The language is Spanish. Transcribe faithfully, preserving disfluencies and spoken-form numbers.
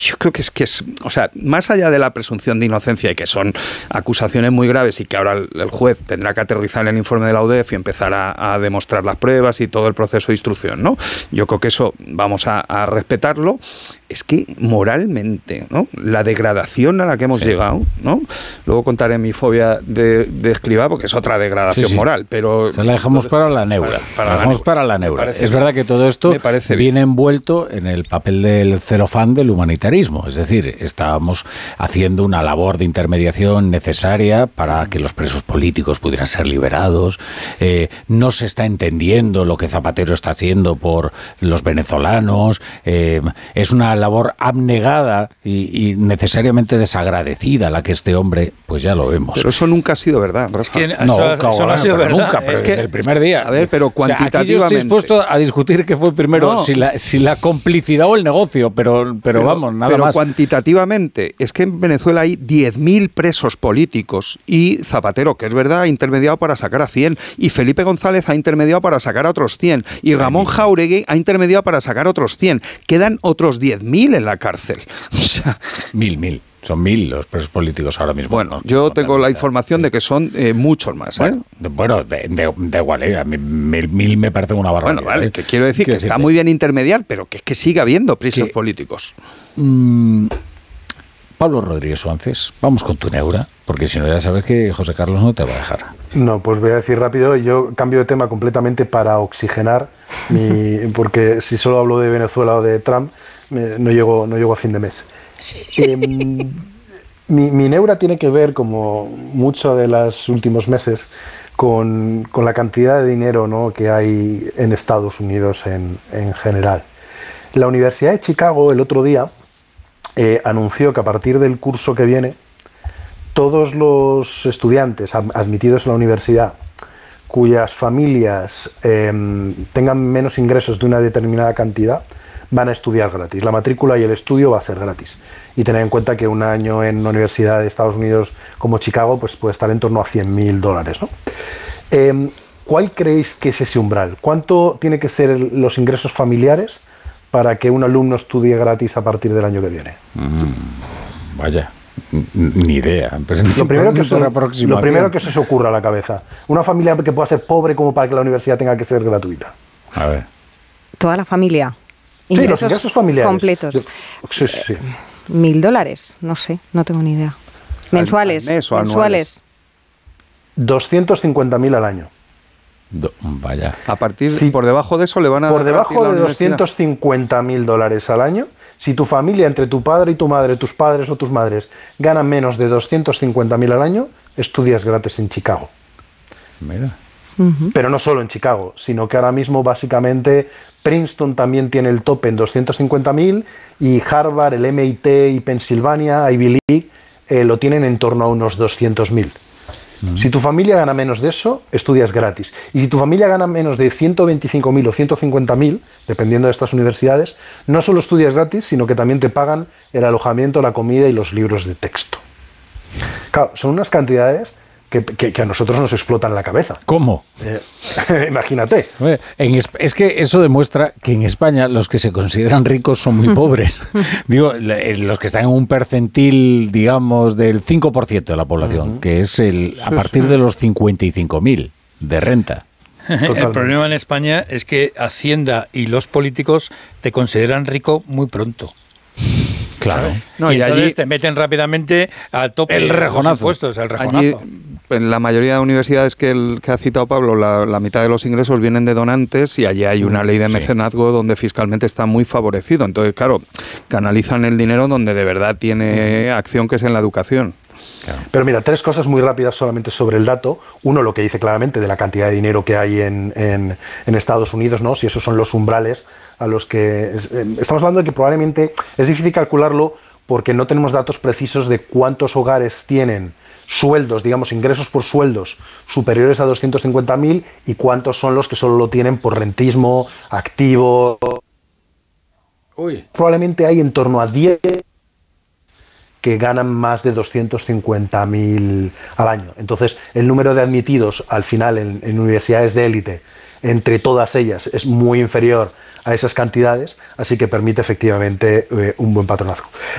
Yo creo que es que es, o sea, más allá de la presunción de inocencia y que son acusaciones muy graves y que ahora el, el juez tendrá que aterrizar el informe de la U D E F y empezar a, a demostrar las pruebas y todo el proceso de instrucción, ¿no? Yo creo que eso vamos a, a respetarlo. Es que moralmente, ¿no? La degradación a la que hemos sí. llegado, ¿no? Luego contaré mi fobia de, de Escrivá, porque es otra degradación sí, sí. moral, pero... Se la dejamos para la neura. Para, para la dejamos la para la neura. Es verdad que todo esto viene bien. envuelto en el papel del celofán del humanitarismo. Es decir, estábamos haciendo una labor de intermediación necesaria para que los presos políticos pudieran ser liberados. Eh, no se está entendiendo lo que Zapatero está haciendo por los venezolanos. Eh, es una labor abnegada y, y necesariamente desagradecida la que este hombre, pues ya lo vemos. Pero eso nunca ha sido verdad, Rafa. Es que no, eso, claro, eso no ha sido verdad. Nunca, pero es que, desde el primer día. A ver, pero cuantitativamente... O sea, aquí yo estoy dispuesto a discutir qué fue primero, no. si, la, si la complicidad o el negocio, pero, pero, pero vamos, nada pero más. Pero cuantitativamente, es que en Venezuela hay diez mil presos políticos y Zapatero, que es verdad, ha intermediado para sacar a cien, y Felipe González ha intermediado para sacar a otros cien, y Ramón Jáuregui ha intermediado para sacar a otros cien. Quedan otros diez mil en la cárcel. O sea, mil, mil. Son mil los presos políticos ahora mismo. Bueno, no, yo no tengo la información sí. de que son eh, muchos más. ¿eh? Bueno, de, bueno de, de, de igual, ¿eh? A mí, mil, mil me parece una barbaridad. Bueno, vale, ¿eh? que quiero decir quiero que decirte. Está muy bien intermediar, pero que es que sigue habiendo presos que, políticos. Mmm, Pablo Rodríguez Suárez, vamos con tu neura, porque si no ya sabes que José Carlos no te va a dejar. No, pues voy a decir rápido, yo cambio de tema completamente para oxigenar, mi, porque si solo hablo de Venezuela o de Trump, me, no, llego, no llego a fin de mes. Eh, mi, mi neura tiene que ver, como mucho de los últimos meses, con, con la cantidad de dinero, ¿no?, que hay en Estados Unidos en, en general. La Universidad de Chicago el otro día eh, anunció que a partir del curso que viene, todos los estudiantes admitidos en la universidad cuyas familias eh, tengan menos ingresos de una determinada cantidad van a estudiar gratis. La matrícula y el estudio va a ser gratis. Y tener en cuenta que un año en una universidad de Estados Unidos como Chicago pues puede estar en torno a cien mil dólares, ¿no? Eh, ¿Cuál creéis que es ese umbral? ¿Cuánto tiene que ser el, los ingresos familiares para que un alumno estudie gratis a partir del año que viene? Mm, vaya, ni idea. Lo primero, que se, lo primero que se os ocurra a la cabeza. Una familia que pueda ser pobre como para que la universidad tenga que ser gratuita. A ver. Toda la familia. Ingresos sí, los ingresos familiares. Completos. Sí, sí, sí. Mil dólares, no sé, no tengo ni idea. Mensuales. ¿Al mes o mensuales. doscientos cincuenta mil al año. Do, vaya. A partir sí, por debajo de eso le van a por debajo de doscientos cincuenta mil dólares al año. Si tu familia, entre tu padre y tu madre, tus padres o tus madres, ganan menos de doscientos cincuenta mil al año, estudias gratis en Chicago. Mira. Uh-huh. Pero no solo en Chicago, sino que ahora mismo básicamente Princeton también tiene el tope en doscientos cincuenta mil y Harvard, el M I T y Pensilvania, Ivy League, eh, lo tienen en torno a unos doscientos mil. Uh-huh. Si tu familia gana menos de eso, estudias gratis. Y si tu familia gana menos de ciento veinticinco mil o ciento cincuenta mil, dependiendo de estas universidades, no solo estudias gratis, sino que también te pagan el alojamiento, la comida y los libros de texto. Claro, son unas cantidades que, que, que a nosotros nos explotan la cabeza. ¿Cómo? Eh, imagínate. En, es que eso demuestra que en España los que se consideran ricos son muy pobres. Digo, los que están en un percentil, digamos, del cinco por ciento de la población, uh-huh. que es el a partir de los cincuenta y cinco mil de renta. Totalmente. El problema en España es que Hacienda y los políticos te consideran rico muy pronto. Claro. No, y, y entonces allí te meten rápidamente al tope el rejonazo. Los impuestos, el rejonazo. Allí, en la mayoría de universidades que, el, que ha citado Pablo, la, la mitad de los ingresos vienen de donantes y allí hay una ley de mecenazgo sí. donde fiscalmente está muy favorecido. Entonces, claro, canalizan el dinero donde de verdad tiene acción, que es en la educación. Claro. Pero mira, tres cosas muy rápidas solamente sobre el dato. Uno, lo que dice claramente de la cantidad de dinero que hay en, en, en Estados Unidos, ¿no? Si esos son los umbrales a los que... Estamos hablando de que probablemente es difícil calcularlo porque no tenemos datos precisos de cuántos hogares tienen sueldos, digamos, ingresos por sueldos superiores a doscientos cincuenta mil y cuántos son los que solo lo tienen por rentismo, activo. Uy. Probablemente hay en torno a diez que ganan más de doscientos cincuenta mil al año. Entonces, el número de admitidos al final en, en universidades de élite, entre todas ellas, es muy inferior a esas cantidades, así que permite efectivamente eh, un buen patronazgo.